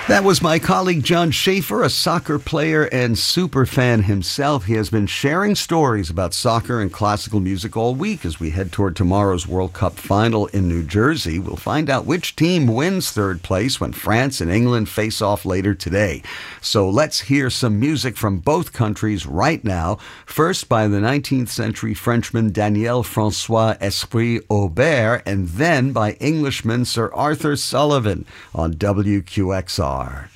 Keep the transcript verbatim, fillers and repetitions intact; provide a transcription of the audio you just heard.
That was my colleague John Schaefer, a soccer player and super fan himself. He has been sharing stories about soccer and classical music all week as we head toward tomorrow's World Cup final in New Jersey. We'll find out which team wins third place when France and England face off later today. So let's hear some music from both countries right now. First by the nineteenth century Frenchman Daniel Francois Esprit Aubert, and then by Englishman Sir Arthur Sullivan on W Q X R.